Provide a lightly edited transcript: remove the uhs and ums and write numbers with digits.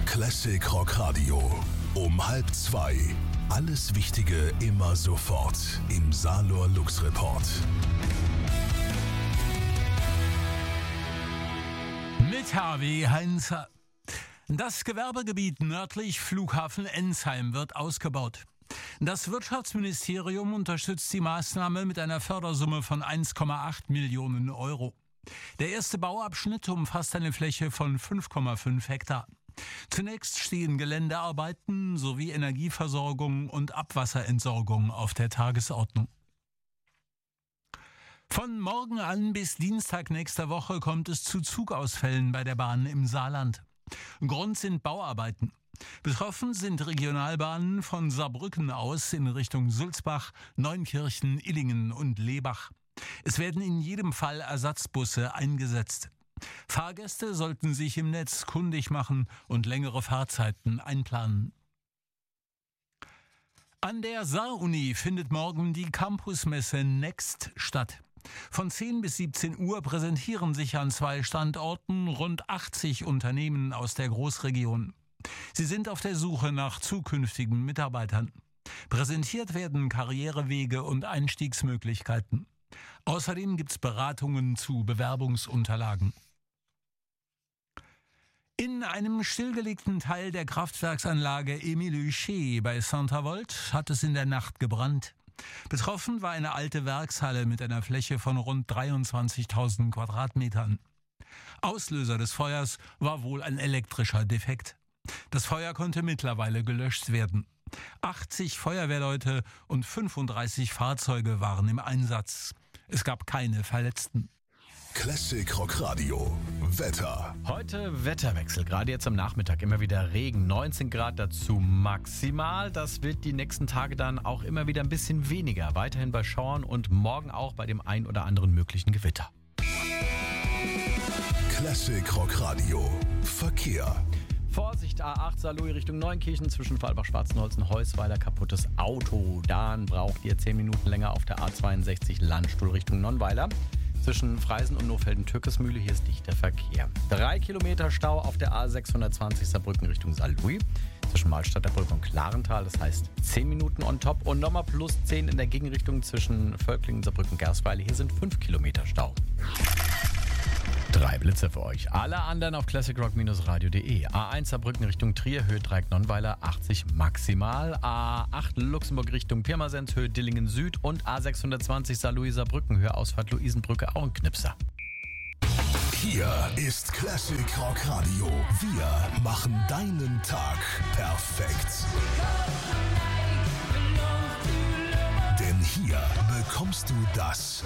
Classic Rock Radio. Um 1:30. Alles Wichtige immer sofort im Salor Lux Report. Mit HW Heinz. Das Gewerbegebiet nördlich Flughafen Ensheim wird ausgebaut. Das Wirtschaftsministerium unterstützt die Maßnahme mit einer Fördersumme von 1,8 Millionen Euro. Der erste Bauabschnitt umfasst eine Fläche von 5,5 Hektar. Zunächst stehen Geländearbeiten sowie Energieversorgung und Abwasserentsorgung auf der Tagesordnung. Von morgen an bis Dienstag nächster Woche kommt es zu Zugausfällen bei der Bahn im Saarland. Grund sind Bauarbeiten. Betroffen sind Regionalbahnen von Saarbrücken aus in Richtung Sulzbach, Neunkirchen, Illingen und Lebach. Es werden in jedem Fall Ersatzbusse eingesetzt. Fahrgäste sollten sich im Netz kundig machen und längere Fahrzeiten einplanen. An der Saar-Uni findet morgen die Campusmesse Next statt. Von 10 bis 17 Uhr präsentieren sich an 2 Standorten rund 80 Unternehmen aus der Großregion. Sie sind auf der Suche nach zukünftigen Mitarbeitern. Präsentiert werden Karrierewege und Einstiegsmöglichkeiten. Außerdem gibt es Beratungen zu Bewerbungsunterlagen. In einem stillgelegten Teil der Kraftwerksanlage Émile Huchet bei Saint-Avold hat es in der Nacht gebrannt. Betroffen war eine alte Werkshalle mit einer Fläche von rund 23.000 Quadratmetern. Auslöser des Feuers war wohl ein elektrischer Defekt. Das Feuer konnte mittlerweile gelöscht werden. 80 Feuerwehrleute und 35 Fahrzeuge waren im Einsatz. Es gab keine Verletzten. Classic Rock Radio. Wetter. Heute Wetterwechsel, gerade jetzt am Nachmittag immer wieder Regen, 19 Grad dazu maximal. Das wird die nächsten Tage dann auch immer wieder ein bisschen weniger, weiterhin bei Schauern und morgen auch bei dem ein oder anderen möglichen Gewitter. Classic Rock Radio. Verkehr. Vorsicht, A8 Saarlouis Richtung Neunkirchen zwischen Fallbach-Schwarzenholz und Heusweiler, kaputtes Auto. Dann braucht ihr 10 Minuten länger auf der A62 Landstuhl Richtung Nonnweiler. Zwischen Freisen und Nohfelden-Türkesmühle, hier ist dichter Verkehr. 3 Kilometer Stau auf der A620 Saarbrücken Richtung Saarlouis. Zwischen Malstadter Brücke und Klarental, das heißt 10 Minuten on top. Und nochmal plus 10 in der Gegenrichtung zwischen Völklingen, Saarbrücken, Gersweile. Hier sind 5 Kilometer Stau. 3 Blitze für euch. Alle anderen auf classicrock-radio.de. A1 Saarbrücken Richtung Trier, Höhe Dreieck Nonnweiler, 80 maximal. A8 Luxemburg Richtung Pirmasens, Höhe Dillingen Süd. Und A620 Saarlouis Saarbrücken, Höhe Ausfahrt Luisenbrücke, auch ein Knipser. Hier ist Classic Rock Radio. Wir machen deinen Tag perfekt. Denn hier bekommst du das.